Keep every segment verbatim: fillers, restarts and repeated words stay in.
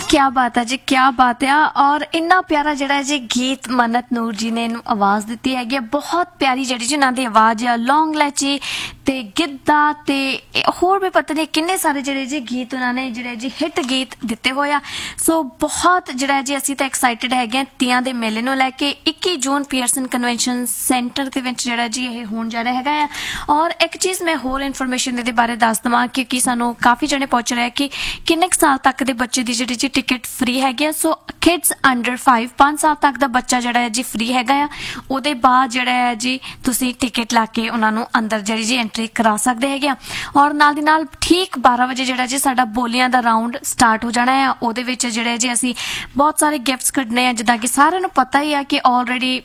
क्या बात है जी, क्या बात है। और इन्ना प्यारा जिहड़ा जी गीत मन्नत नूर जी ने इहनूं आवाज़ दित्ती हैगी, बहुत प्यारी जिहड़ी जी उन्हां दी आवाज़ आ। लौंग इलायची ते गिद्धा ते होर भी पता नहीं किन्ने सारे जिहड़े जी गीत उन्होंने जिहड़े जी हिट गीत दित्ते होए आ। सो बहुत जिहड़ा जी असीं तां एक्साइटेड हैगे तियां दे मेले नूं लैके इक्की जून पीयरसन कन्वेंशन सेंटर दे विच जिहड़ा जी इह होण जा रहा हैगा आ। और एक चीज़ मैं होर इन्फॉर्मेशन इहदे बारे दस देवां क्योंकि सानूं काफ़ी जणे पुछ रहे कि किन्ने क साल तक दे बच्चे दी जिहड़ी जी टिकट फ्री हैगी आ। सो किड्स अंडर फाइव पांच साल तक दा बच्चा जिहड़ा है जी फ्री हैगा आ। उहदे बाद जिहड़ा है जी तुसीं टिकट ला के उन्हां नूं अंदर जिहड़ी जी एंट्री करा सकदे हैगे आ। और नाल दी नाल ठीक बारह बजे जिहड़ा जी साडा बोलियां दा राउंड स्टार्ट हो जाना है। उहदे विच जिहड़े जी असीं बहुत सारे गिफ्ट्स कड्ढने आ, जिद्दां कि सारिआं नूं पता ही आ कि ऑलरेडी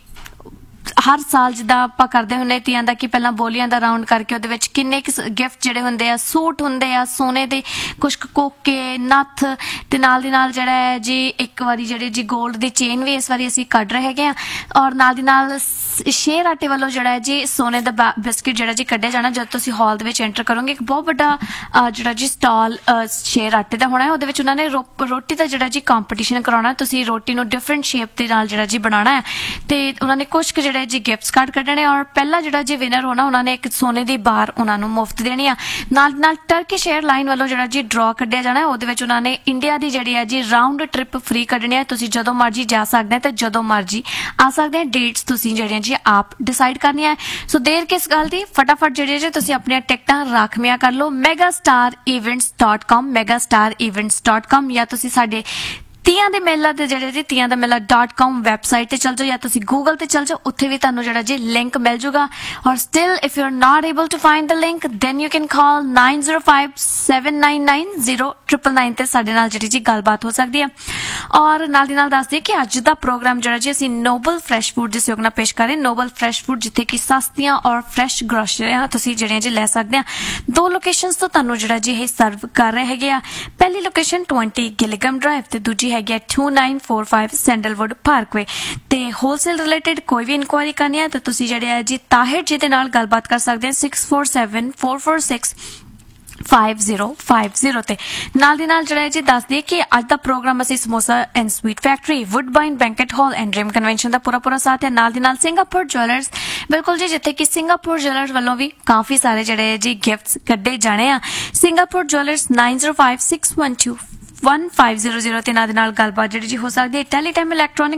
हर साल जिद्दां आपां करदे हुंदे तियां दा कि पहलां बोलियां दा राउंड करके उहदे विच किन्ने गिफ्ट जिहड़े हुंदे आ, सूट हुंदे आ सोने दे, कुछ कोके नत्थ ते नाल दी नाल जिहड़ा है जी एक वारी जिहड़ी जी गोल्ड दी चेन भी इस वारी असीं कढ रहे हैगे आ। और नाल दी नाल शेयर आटे वालों जिहड़ा है जी सोने दा बिस्किट जिहड़ा जी कड्ढिया जाना जद तुसीं हॉल दे विच एंटर करोगे। एक बहुत बड़ा जिहड़ा जी स्टॉल शेयर आटे दा होना है। उहदे विच उन्हां ने रोटी दा जिहड़ा जी कंपीटीशन कराउणा। तुसीं रोटी नूं डिफरेंट शेप दे नाल जिहड़ा जी बनाना है ते उन्हां ने कुछ जिहड़े जी गिफ्ट्स कार्ड कड्ढने और पहला जिहड़ा जी विनर होना उन्होंने एक सोने दी बार उन्हां नूं मुफ्त देनी आ। नाल नाल टर्किश एयरलाइन वालों जिहड़ा जी ड्रॉ कड्ढिया जाना है। उहदे विच उन्हां ने इंडिया दी जिहड़ी है जी राउंड ट्रिप फ्री कड्ढनी है। तुसीं जदों मर्जी जा सकदे ते जदों मर्जी आ सकदे। डेट्स तुसीं जिहड़ियां जी आप डिसाइड करनी है। सो देर किस गल दी, फटाफट जिहड़े जी तुसीं अपनी टिकटां राखवियां कर लो mega star events dot com mega star events dot com या तुसीं साडे तियां दे मेला ते जिहड़े जी तियां दा मेला डॉट कॉम वैबसाइट ते चल जाओ या तुसीं गूगल ते चल जाओ, उत्थे भी तुहानूं जिहड़ा जी लिंक मिल जूगा। और still if you are not able to find the link then you can call nine zero five seven nine nine zero triple nine ते साडे नाल जिहड़ी जी गलबात हो सकदी है। और नाल दी नाल दस दिए कि अज दा प्रोग्राम जिहड़ा जी असीं नोबल फ्रैश फूड दे सहयोग नाल पेश कर रहे। नोबल फ्रैश फूड जिथे कि सस्तियां और फ्रैश ग्रोसरियां तुसीं जिहड़ियां जी लै सकदे आ। दो लोकेशनस तो तुहानूं जिहड़ा जी ये सर्व कर रहे हैगे आ। पहली लोकेशन ट्वेंटी गिलिगम ड्राइव ते दूजी हैगी आ to nine four five sandalwood Parkway. ते होलसेल रिलेटेड कोई भी इंक्वायरी करनी है तो तुसीं जिहड़े आ जी ताहिर जी दे नाल गलबात कर सकदे six four seven four four six five zero five zero ते नाल दी नाल जिहड़ा जी दस दिए कि अज दा प्रोग्राम असीं samosa and sweet factory वुडबाइन banquet hall and dream convention दा पूरा पूरा साथ है। नाल दी नाल सिंगापुर ज्वैलर्स बिल्कुल जी जिथे कि सिंगापुर ज्वैलर्स वालों भी काफ़ी सारे जिहड़े जी गिफ्ट्स कड्ढे जाने आ। Singapore jewellers nine zero five six one two one five zero zero ते नाल दी नाल गलबात जिहड़ी जी हो सकदी है। टैलीटाइम इलैक्ट्रॉनिक